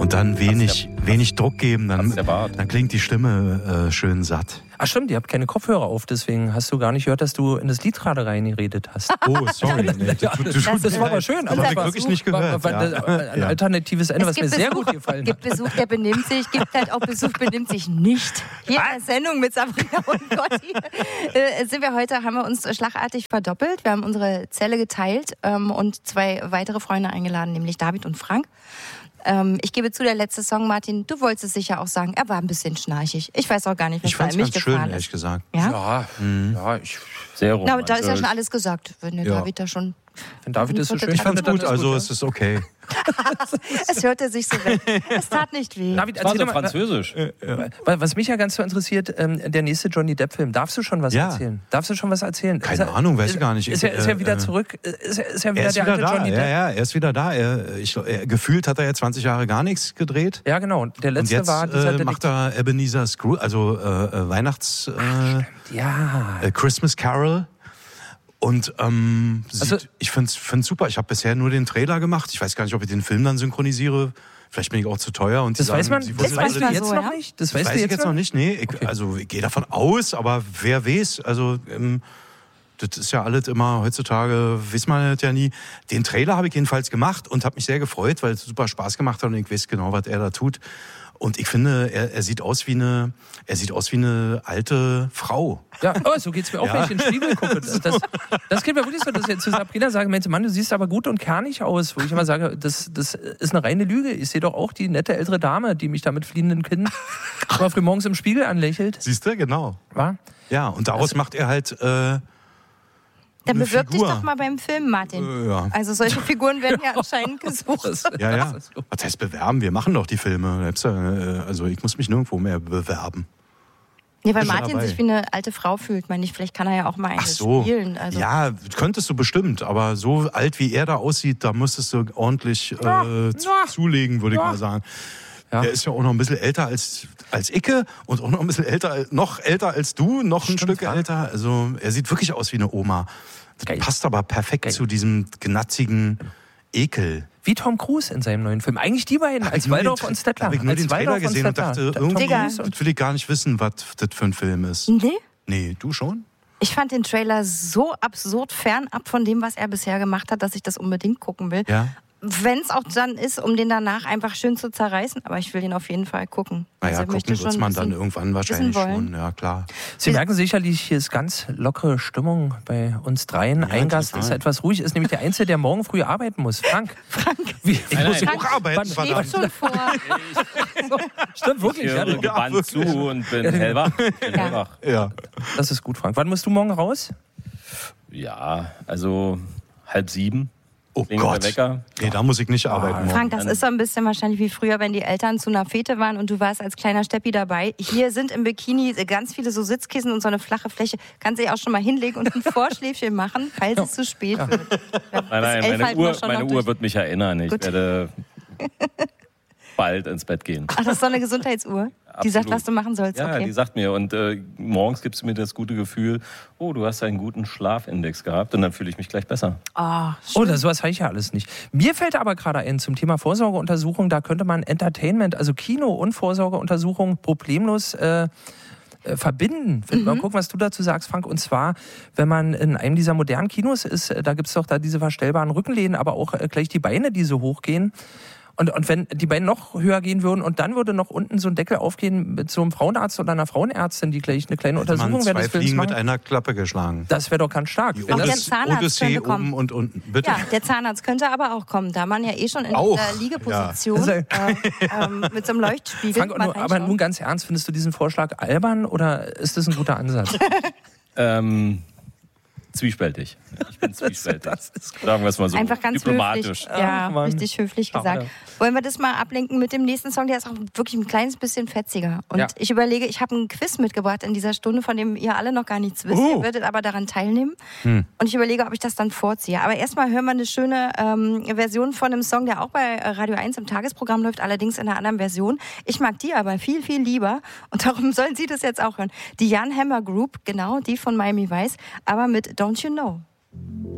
Und dann wenig Druck geben, dann klingt die Stimme schön satt. Ach stimmt, ihr habt keine Kopfhörer auf, deswegen hast du gar nicht gehört, dass du in das Lied gerade reingeredet hast. Oh, sorry. Nee, das war aber schön. Das habe ich wirklich nicht gehört. Ein alternatives Ende, was mir sehr gut gefallen hat. Es gibt Besuch, der benimmt sich, gibt halt auch Besuch, benimmt sich nicht. Hier in der Sendung mit Sabrina und Gotti haben wir uns schlagartig verdoppelt. Wir haben unsere Zelle geteilt und 2 weitere Freunde eingeladen, nämlich David und Frank. Ich gebe zu, der letzte Song, Martin, du wolltest es sicher auch sagen, er war ein bisschen schnarchig. Ich weiß auch gar nicht, was da in mich gefahren ist. Ich fand's ganz schön, ehrlich gesagt. Ja, sehr romantisch. Na, da ist ja schon alles gesagt, wenn der David da schon... Wenn David das so schön Ich fand's gut, also ja. es ist okay. Es hörte sich so weg. Es tat nicht weh. David, das war so französisch. Was mich ja ganz so interessiert, der nächste Johnny Depp-Film. Darfst du schon was erzählen? Keine Ahnung, weiß ich gar nicht. Ist er wieder zurück? Ist er wieder der alte Johnny Depp? Ja, er ist wieder da. Gefühlt hat er ja 20 Jahre gar nichts gedreht. Ja, genau. Der letzte und jetzt war dieser macht er Ebenezer Scrooge, also Weihnachts... Christmas Carol. Und ich find's super. Ich habe bisher nur den Trailer gemacht. Ich weiß gar nicht, ob ich den Film dann synchronisiere. Vielleicht bin ich auch zu teuer. Und das weiß man jetzt noch nicht? Das weiß ich jetzt noch nicht. Nee, ich gehe davon aus, aber wer weiß. Also das ist ja alles immer, heutzutage weiß man das ja nie. Den Trailer habe ich jedenfalls gemacht und habe mich sehr gefreut, weil es super Spaß gemacht hat und ich weiß genau, was er da tut. Und ich finde, er sieht aus wie eine alte Frau. Ja, so geht's mir auch, wenn ich in den Spiegel gucke. Das geht mir wirklich so, dass ich jetzt zu Sabrina sage, Mensch, Mann, du siehst aber gut und kernig aus. Wo ich immer sage, das ist eine reine Lüge. Ich sehe doch auch die nette ältere Dame, die mich da mit fliehenden Kinn mal früh morgens im Spiegel anlächelt. Siehst du, genau. War? Ja, und daraus macht er halt dann bewirb dich doch mal beim Film, Martin. Ja. Also solche Figuren werden ja anscheinend gesucht. Ja. Was heißt bewerben? Wir machen doch die Filme. Also ich muss mich nirgendwo mehr bewerben. Ja, weil Martin sich wie eine alte Frau fühlt, meine ich. Vielleicht kann er ja auch mal eine spielen. Also. Ja, könntest du bestimmt. Aber so alt, wie er da aussieht, da müsstest du ordentlich zulegen, würde ich mal sagen. Ja. Er ist ja auch noch ein bisschen älter als Icke und auch noch ein bisschen noch älter als du, noch ein Stück älter. Also er sieht wirklich aus wie eine Oma. Das passt aber perfekt zu diesem gnatzigen Ekel. Wie Tom Cruise in seinem neuen Film. Eigentlich die beiden, als Waldorf und Stettler. Habe ich nur den Trailer gesehen und dachte, irgendwie das will ich gar nicht wissen, was das für ein Film ist. Nee, du schon? Ich fand den Trailer so absurd fernab von dem, was er bisher gemacht hat, dass ich das unbedingt gucken will. Ja. Wenn es auch dann ist, um den danach einfach schön zu zerreißen. Aber ich will den auf jeden Fall gucken. Naja, gucken wird man dann irgendwann wahrscheinlich schon. Ja, klar. Sie merken sicherlich, hier ist ganz lockere Stimmung bei uns dreien. Ja, ein Gast ist etwas ruhig, ist nämlich der Einzige, der morgen früh arbeiten muss. Frank. Ich muss auch arbeiten. Schläft schon vor. Stimmt, wirklich. Ich höre gebannt zu und bin hellwach. Ja. Das ist gut, Frank. Wann musst du morgen raus? Ja, also 6:30. Oh Gott, nee, da muss ich nicht arbeiten. Frank, das ist so ein bisschen wahrscheinlich wie früher, wenn die Eltern zu einer Fete waren und du warst als kleiner Steppi dabei. Hier sind im Bikini ganz viele so Sitzkissen und so eine flache Fläche. Kannst du dich auch schon mal hinlegen und ein Vorschläfchen machen, falls es zu spät wird. Nein, meine Uhr wird mich erinnern. Ich werde bald ins Bett gehen. Ach, das ist so eine Gesundheitsuhr? Die sagt, was du machen sollst. Ja, die sagt mir. Und morgens gibst du mir das gute Gefühl, oh, du hast einen guten Schlafindex gehabt. Und dann fühle ich mich gleich besser. Sowas habe ich ja alles nicht. Mir fällt aber gerade ein, zum Thema Vorsorgeuntersuchung, da könnte man Entertainment, also Kino und Vorsorgeuntersuchung problemlos verbinden. Mal gucken, was du dazu sagst, Frank. Und zwar, wenn man in einem dieser modernen Kinos ist, da gibt es doch da diese verstellbaren Rückenlehnen, aber auch gleich die Beine, die so hochgehen. Und wenn die Beine noch höher gehen würden und dann würde noch unten so ein Deckel aufgehen mit so einem Frauenarzt oder einer Frauenärztin, die gleich eine kleine Untersuchung während des Films machen. Mit einer Klappe geschlagen. Das wäre doch ganz stark. Und der Zahnarzt könnte kommen. Oben und unten. Bitte? Ja, der Zahnarzt könnte aber auch kommen. Da man ja schon in dieser Liegeposition mit so einem Leuchtspiegel. Frank, aber nun ganz ernst, findest du diesen Vorschlag albern oder ist das ein guter Ansatz? Zwiespältig. Ich bin zwiespältig. Sagen wir es mal so. Einfach ganz diplomatisch. Höflich. Ja, richtig höflich gesagt. Wollen wir das mal ablenken mit dem nächsten Song? Der ist auch wirklich ein kleines bisschen fetziger. Und ich überlege, ich habe ein Quiz mitgebracht in dieser Stunde, von dem ihr alle noch gar nichts wisst. Ihr würdet aber daran teilnehmen. Und ich überlege, ob ich das dann vorziehe. Aber erstmal hören wir eine schöne Version von einem Song, der auch bei Radio 1 im Tagesprogramm läuft, allerdings in einer anderen Version. Ich mag die aber viel, viel lieber. Und darum sollen Sie das jetzt auch hören. Die Jan Hammer Group, genau, die von Miami Vice, aber mit Don't You Know.